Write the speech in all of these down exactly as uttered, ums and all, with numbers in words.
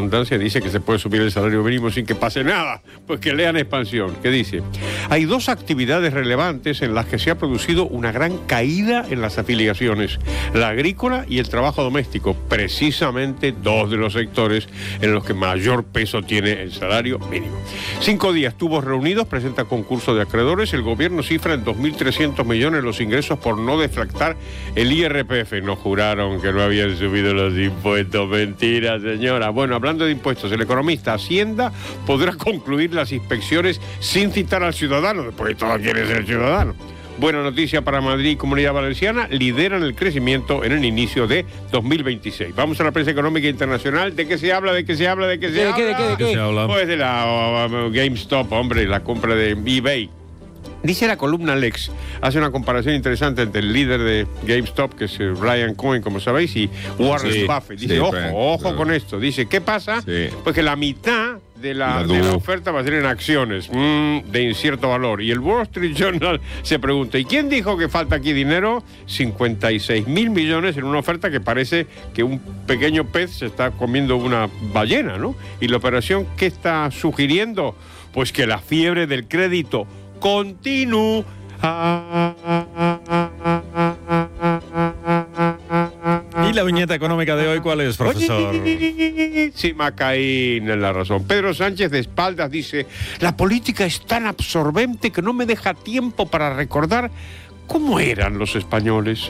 redundancia, dice que se puede subir el salario mínimo sin que pase nada. Pues que lean Expansión, que dice: hay dos actividades relevantes en las que se ha producido una gran caída en las afiliaciones, la agrícola y el trabajo doméstico, precisamente dos de los sectores en los que mayor peso tiene el salario mínimo. Cinco días tubos reunidos, presenta concurso de acreedores, el gobierno cifra en dos mil trescientos millones los ingresos por no deflactar el I R P F. Nos juraron que no habían subido los impuestos. Mentira, señora. Bueno, hablando de impuestos, el economista Hacienda podrá concluir las inspecciones sin citar al ciudadano, después todo quiere ser ciudadano. Buena noticia para Madrid y Comunidad Valenciana, lideran el crecimiento en el inicio de dos mil veintiséis. Vamos a la prensa económica internacional. ¿De qué se habla? ¿De qué se habla? ¿De qué se ¿De habla? qué, de qué, de qué? ¿De qué se habla? Pues de la uh, GameStop, hombre, la compra de eBay. Dice la columna Lex, hace una comparación interesante entre el líder de GameStop, que es Brian Cohen, como sabéis, y Warren Sí, Buffett. Dice, sí, ojo, Frank, ojo claro. con esto. Dice, ¿qué pasa? Sí. Pues que la mitad de la, La de la dudo. oferta va a ser en acciones, mm, de incierto valor. Y el Wall Street Journal se pregunta, ¿y quién dijo que falta aquí dinero? cincuenta y seis mil millones en una oferta que parece que un pequeño pez se está comiendo una ballena, ¿no? Y la operación, ¿qué está sugiriendo? Pues que la fiebre del crédito continúa. ¿Y la viñeta económica de hoy cuál es, profesor? Sí, Macaín es la razón. Pedro Sánchez de espaldas dice: la política es tan absorbente que no me deja tiempo para recordar cómo eran los españoles.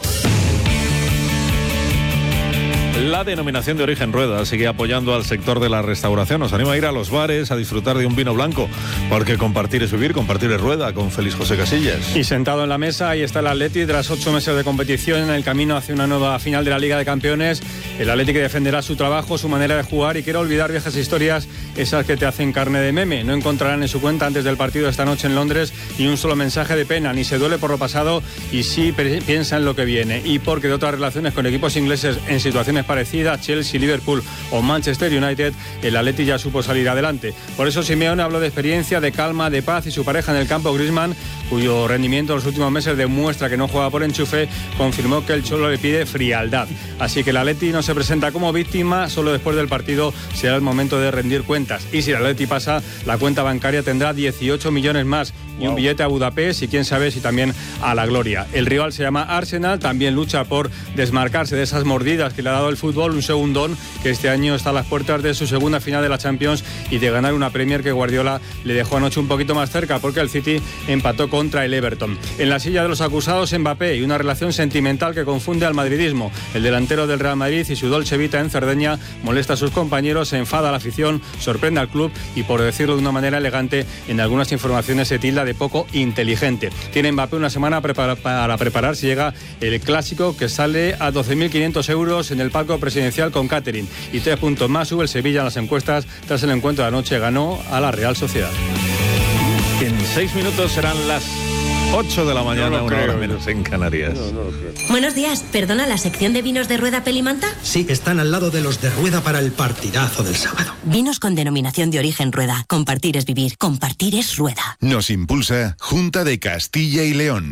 La denominación de origen Rueda sigue apoyando al sector de la restauración. Nos anima a ir a los bares a disfrutar de un vino blanco, porque compartir es vivir, compartir es Rueda, con Félix José Casillas. Y sentado en la mesa, ahí está el Atleti, tras ocho meses de competición en el camino hacia una nueva final de la Liga de Campeones. El Atleti que defenderá su trabajo, su manera de jugar y quiere olvidar viejas historias, esas que te hacen carne de meme. No encontrarán en su cuenta antes del partido esta noche en Londres ni un solo mensaje de pena, ni se duele por lo pasado y sí piensa en lo que viene. Y porque de otras relaciones con equipos ingleses en situaciones parecidas, Chelsea, Liverpool o Manchester United, el Atleti ya supo salir adelante. Por eso Simeone habló de experiencia, de calma, de paz, y su pareja en el campo, Griezmann, cuyo rendimiento en los últimos meses demuestra que no juega por enchufe, confirmó que el Cholo le pide frialdad. Así que el Atleti no se presenta como víctima, solo después del partido será el momento de rendir cuentas. Y si el Atleti pasa, la cuenta bancaria tendrá dieciocho millones más y un billete a Budapest y quién sabe si también a la gloria. El rival se llama Arsenal, también lucha por desmarcarse de esas mordidas que le ha dado el fútbol, un segundón que este año está a las puertas de su segunda final de la Champions y de ganar una Premier que Guardiola le dejó anoche un poquito más cerca, porque el City empató contra el Everton. En la silla de los acusados, Mbappé, y una relación sentimental que confunde al madridismo. El delantero del Real Madrid y su Dolce Vita en Cerdeña molesta a sus compañeros, se enfada a la afición, sorprende al club y, por decirlo de una manera elegante, en algunas informaciones se tilda de poco inteligente. Tiene Mbappé una semana prepara, para preparar si llega el clásico, que sale a doce mil quinientos euros en el palco presidencial con catering, y tres puntos más sube el Sevilla en las encuestas tras el encuentro de anoche, ganó a la Real Sociedad. En seis minutos serán las ocho de la mañana, No lo una creo, hora no. menos en Canarias. No, no lo creo. Buenos días, perdona, ¿la sección de vinos de Rueda Pelimanta? Sí, están al lado de los de Rueda para el partidazo del sábado. Vinos con denominación de origen Rueda. Compartir es vivir, compartir es Rueda. Nos impulsa Junta de Castilla y León.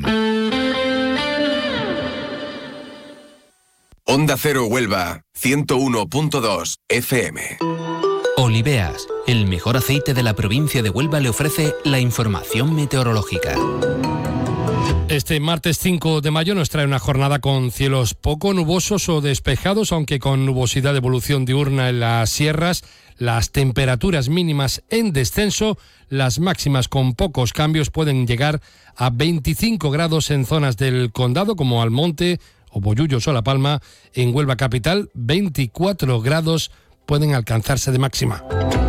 Onda Cero Huelva, ciento uno punto dos F M. Oliveas, el mejor aceite de la provincia de Huelva, le ofrece la información meteorológica. Este martes cinco de mayo nos trae una jornada con cielos poco nubosos o despejados, aunque con nubosidad de evolución diurna en las sierras, las temperaturas mínimas en descenso, las máximas con pocos cambios pueden llegar a veinticinco grados en zonas del condado como Almonte o Bollullos o La Palma. En Huelva capital, veinticuatro grados pueden alcanzarse de máxima.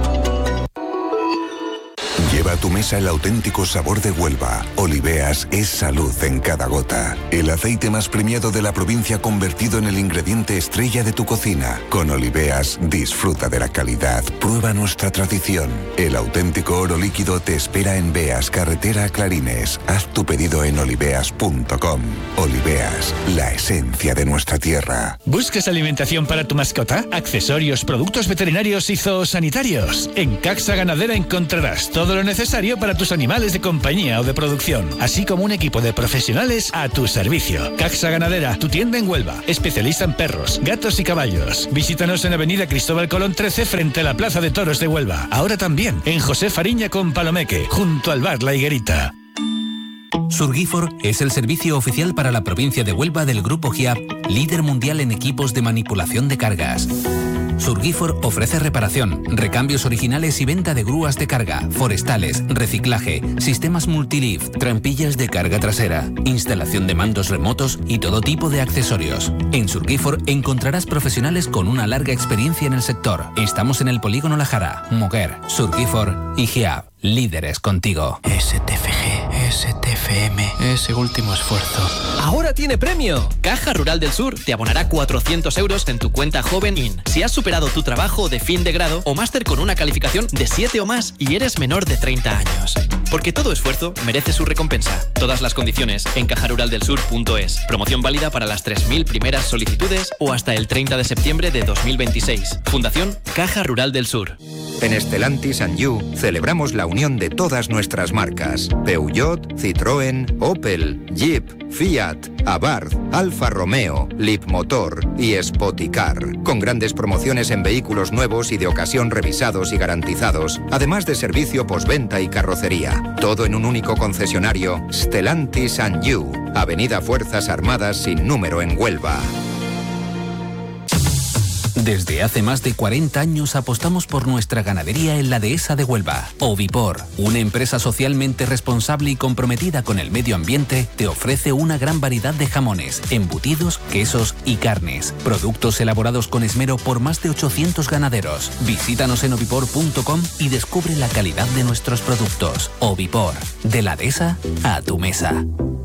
Lleva a tu mesa el auténtico sabor de Huelva. Oliveas es salud en cada gota. El aceite más premiado de la provincia convertido en el ingrediente estrella de tu cocina. Con Oliveas disfruta de la calidad. Prueba nuestra tradición. El auténtico oro líquido te espera en Beas, carretera a Clarines. Haz tu pedido en oliveas punto com. Oliveas, la esencia de nuestra tierra. ¿Buscas alimentación para tu mascota? Accesorios, productos veterinarios y zoosanitarios. En Caxa Ganadera encontrarás todo lo necesario necesario para tus animales de compañía o de producción, así como un equipo de profesionales a tu servicio. Caxa Ganadera, tu tienda en Huelva, especialista en perros, gatos y caballos. Visítanos en Avenida Cristóbal Colón trece frente a la Plaza de Toros de Huelva. Ahora también en José Fariña con Palomeque, junto al bar La Higuerita. Surgifor es el servicio oficial para la provincia de Huelva del Grupo G I A P, líder mundial en equipos de manipulación de cargas. Surgifor ofrece reparación, recambios originales y venta de grúas de carga, forestales, reciclaje, sistemas multilift, trampillas de carga trasera, instalación de mandos remotos y todo tipo de accesorios. En Surgifor encontrarás profesionales con una larga experiencia en el sector. Estamos en el Polígono La Jara, Moguer, Surgifor y G I A P. Líderes contigo. S T F G, S T F M, ese último esfuerzo. ¡Ahora tiene premio! Caja Rural del Sur te abonará cuatrocientos euros en tu cuenta Joven In si has superado tu trabajo de fin de grado o máster con una calificación de siete o más y eres menor de treinta años. Porque todo esfuerzo merece su recompensa. Todas las condiciones en caja rural del sur punto es. Promoción válida para las tres mil primeras solicitudes o hasta el treinta de septiembre de dos mil veintiséis. Fundación Caja Rural del Sur. En Stellantis and You celebramos la unión de todas nuestras marcas: Peugeot, Citroën, Opel, Jeep, Fiat, Abarth, Alfa Romeo, Leapmotor y Spoticar, con grandes promociones en vehículos nuevos y de ocasión revisados y garantizados, además de servicio postventa y carrocería. Todo en un único concesionario: Stellantis and You, Avenida Fuerzas Armadas sin número en Huelva. Desde hace más de cuarenta años apostamos por nuestra ganadería en la dehesa de Huelva. Ovipor, una empresa socialmente responsable y comprometida con el medio ambiente, te ofrece una gran variedad de jamones, embutidos, quesos y carnes. Productos elaborados con esmero por más de ochocientos ganaderos. Visítanos en ovipor punto com y descubre la calidad de nuestros productos. Ovipor, de la dehesa a tu mesa.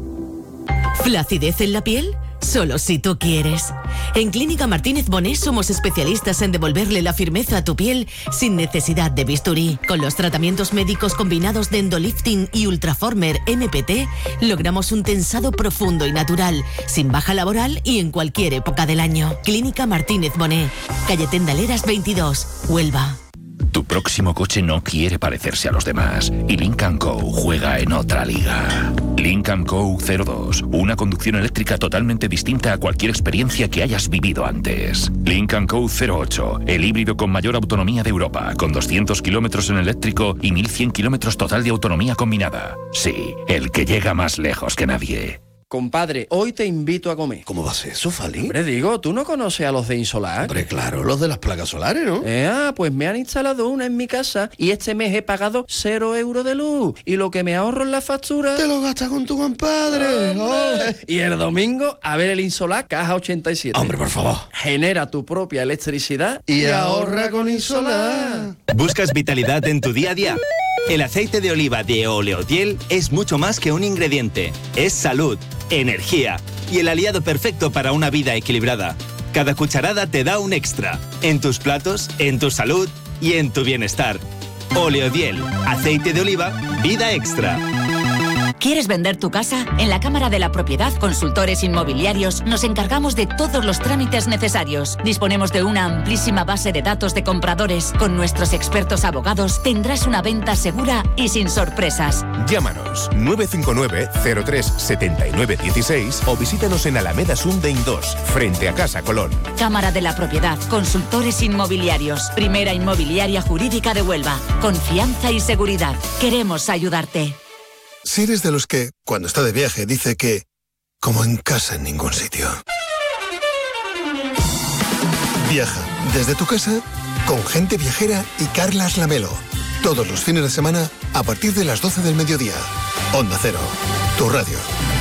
¿Flacidez en la piel? Solo si tú quieres. En Clínica Martínez Bonet somos especialistas en devolverle la firmeza a tu piel sin necesidad de bisturí. Con los tratamientos médicos combinados de endolifting y Ultraformer M P T, logramos un tensado profundo y natural, sin baja laboral y en cualquier época del año. Clínica Martínez Bonet, calle Tendaleras veintidós, Huelva. Tu próximo coche no quiere parecerse a los demás y Lynk and Co juega en otra liga. Lynk and Co cero dos, una conducción eléctrica totalmente distinta a cualquier experiencia que hayas vivido antes. Lynk and Co cero ocho, el híbrido con mayor autonomía de Europa, con doscientos kilómetros en eléctrico y mil cien kilómetros total de autonomía combinada. Sí, el que llega más lejos que nadie. Compadre, hoy te invito a comer. ¿Cómo va a ser eso, Fali? Hombre, digo, ¿tú no conoces a los de Insolar? Hombre, claro, los de las placas solares, ¿no? Eh, ah, pues me han instalado una en mi casa y este mes he pagado cero euros de luz. Y lo que me ahorro en la factura... Te lo gastas con tu compadre. Oh. Y el domingo, a ver el Insolar Caja ochenta y siete. Hombre, por favor. Genera tu propia electricidad y, y ahorra con Insolar. ¿Buscas vitalidad en tu día a día? El aceite de oliva de Oleodiel es mucho más que un ingrediente. Es salud, energía y el aliado perfecto para una vida equilibrada. Cada cucharada te da un extra. En tus platos, en tu salud y en tu bienestar. Oleodiel, aceite de oliva, vida extra. ¿Quieres vender tu casa? En la Cámara de la Propiedad Consultores Inmobiliarios nos encargamos de todos los trámites necesarios. Disponemos de una amplísima base de datos de compradores. Con nuestros expertos abogados tendrás una venta segura y sin sorpresas. Llámanos nueve cinco nueve, cero tres, siete nueve uno seis o visítanos en Alameda Sundain dos, frente a Casa Colón. Cámara de la Propiedad Consultores Inmobiliarios. Primera inmobiliaria jurídica de Huelva. Confianza y seguridad. Queremos ayudarte. Si eres de los que, cuando está de viaje, dice que como en casa en ningún sitio. Viaja desde tu casa con Gente Viajera y Carlas Lamelo. Todos los fines de semana a partir de las doce del mediodía. Onda Cero, tu radio.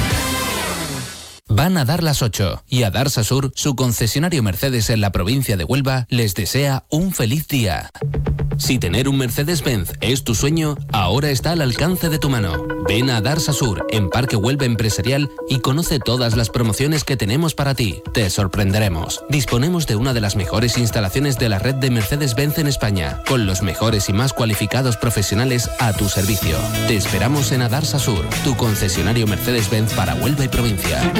Van a dar las ocho y a Darsa Sur, su concesionario Mercedes en la provincia de Huelva, les desea un feliz día. Si tener un Mercedes-Benz es tu sueño, ahora está al alcance de tu mano. Ven a Darsa Sur, en Parque Huelva Empresarial, y conoce todas las promociones que tenemos para ti. Te sorprenderemos. Disponemos de una de las mejores instalaciones de la red de Mercedes-Benz en España, con los mejores y más cualificados profesionales a tu servicio. Te esperamos en Adarsa Sur, tu concesionario Mercedes-Benz para Huelva y provincia.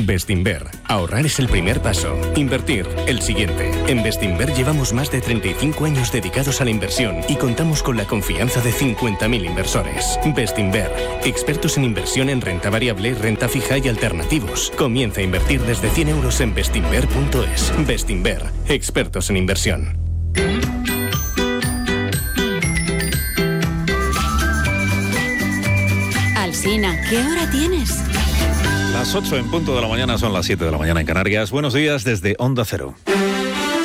Bestinver. Ahorrar es el primer paso. Invertir, el siguiente. En Bestinver llevamos más de treinta y cinco años dedicados a la inversión y contamos con la confianza de cincuenta mil inversores. Bestinver. Expertos en inversión en renta variable, renta fija y alternativos. Comienza a invertir desde cien euros en bestinver punto es. Bestinver. Expertos en inversión. Alsina, ¿qué hora tienes? Las ocho en punto de la mañana, son las siete de la mañana en Canarias. Buenos días desde Onda Cero.